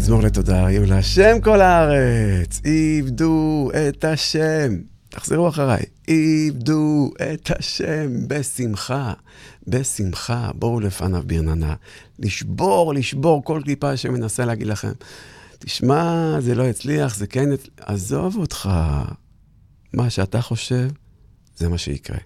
מזמור לתודה, יהיו להשם כל הארץ, עבדו את השם. תחזרו אחריי, עבדו את השם בשמחה, בשמחה, בואו לפניו ברננה, לשבור כל קליפה שמנסה להגיד לכם, תשמע, זה לא יצליח, זה כן, עזוב אותך, מה שאתה חושב, זה מה שיקרה.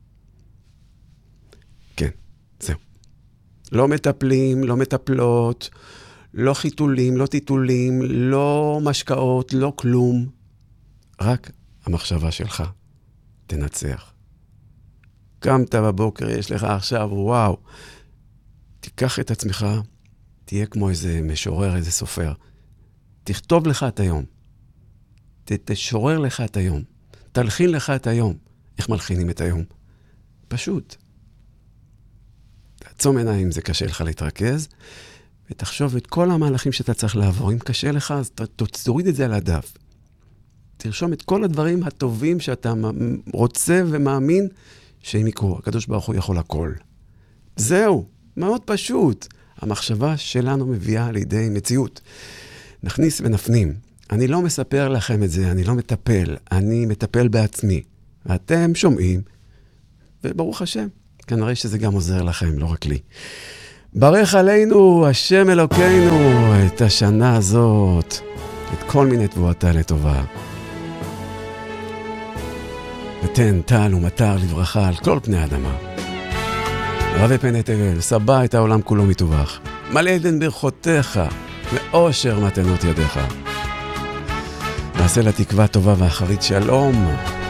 כן, זהו. לא מטפלים, לא מטפלות, לא חיתולים, לא טיטולים, לא משקעות, לא כלום, רק המחשבה שלך תנצח. קמת בבוקר, יש לך עכשיו, וואו, תיקח את עצמך, תהיה כמו איזה משורר, איזה סופר. תכתוב לך את היום. תשורר לך את היום. תלחין לך את היום. איך מלחינים את היום? פשוט. תעצום עיניים, זה קשה לך להתרכז, ותחשוב את כל המהלכים שאתה צריך לעבור. אם קשה לך, אז תוריד את זה על הדף. תרשום את כל הדברים הטובים שאתה רוצה ומאמין שהם יקרו. הקדוש ברוך הוא יכול הכל. זהו, מאוד פשוט. המחשבה שלנו מביאה לידי מציאות. נכניס ונפנים. אני לא מספר לכם את זה, אני לא מטפל. אני מטפל בעצמי. ואתם שומעים, וברוך השם. כנראה שזה גם עוזר לכם, לא רק לי. ברך עלינו, השם אלוקינו, את השנה הזאת, את כל מיני תבואתה לטובה. ותן טל ומטר לברכה על כל פני האדמה. רבי פני תבל, סבא את העולם כולו מטובח. מלא עדן ברכותיך, ואושר מתנות ידיך. נעשה לתקווה טובה ואחרית שלום.